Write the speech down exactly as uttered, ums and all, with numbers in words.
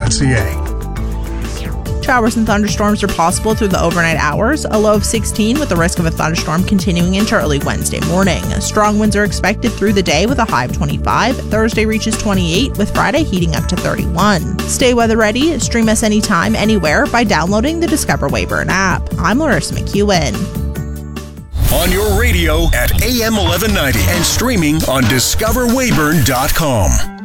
dot c a. Showers and thunderstorms are possible through the overnight hours, a low of sixteen with the risk of a thunderstorm continuing into early Wednesday morning. Strong winds are expected through the day with a high of twenty-five. Thursday reaches twenty-eight, with Friday heating up to thirty-one. Stay weather ready. Stream us anytime, anywhere by downloading the Discover Weyburn app. I'm Larissa McEwen. On your radio at A M eleven ninety and streaming on discover weyburn dot com.